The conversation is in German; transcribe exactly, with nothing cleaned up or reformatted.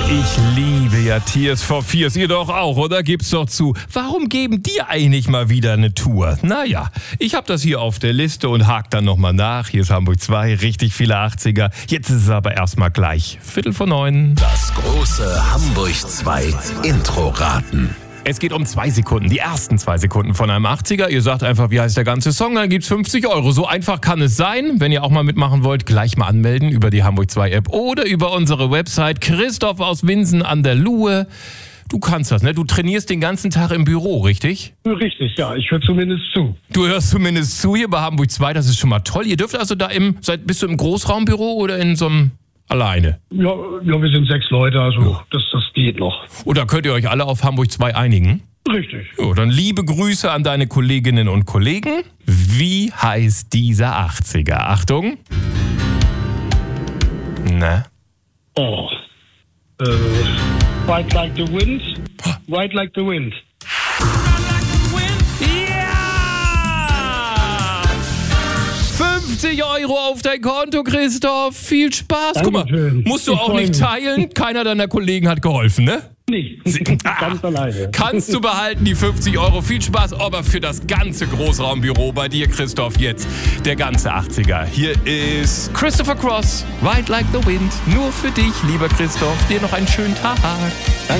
Ich liebe ja Tears for Fears. Ihr doch auch, oder? Gebt's doch zu. Warum geben die eigentlich mal wieder eine Tour? Naja, ich habe das hier auf der Liste und hake dann nochmal nach. Hier ist Hamburg zwei, richtig viele achtziger. Jetzt ist es aber erstmal gleich Viertel vor neun. Das große Hamburg zwei Intro-Raten. Es geht um zwei Sekunden, die ersten zwei Sekunden von einem achtziger. Ihr sagt einfach, wie heißt der ganze Song, dann gibt's fünfzig Euro. So einfach kann es sein. Wenn ihr auch mal mitmachen wollt, gleich mal anmelden über die Hamburg zwei App oder über unsere Website. Christoph aus Winsen an der Luhe. Du kannst das, ne? Du trainierst den ganzen Tag im Büro, richtig? Richtig, ja. Ich höre zumindest zu. Du hörst zumindest zu hier bei Hamburg zwei, das ist schon mal toll. Ihr dürft also da im, seid, bist du im Großraumbüro oder in so einem alleine? Ja, ja, wir sind sechs Leute, also Ja. das, das geht noch. Oder könnt ihr euch alle auf Hamburg zwei einigen? Richtig. Jo, dann liebe Grüße an deine Kolleginnen und Kollegen. Wie heißt dieser achtziger? Achtung. Na? Oh. Äh, Ride like the wind. Ride like the wind. Ja! fünfzig Euro auf dein Konto, Christoph. Viel Spaß. Guck mal, Dankeschön. musst du Ich auch freu nicht mich. teilen. Keiner deiner Kollegen hat geholfen, ne? Nee, ganz alleine. Kannst du behalten, die fünfzig Euro. Viel Spaß, aber für das ganze Großraumbüro bei dir, Christoph, jetzt der ganze achtziger. Hier ist Christopher Cross, Ride Like the Wind. Nur für dich, lieber Christoph. Dir noch einen schönen Tag.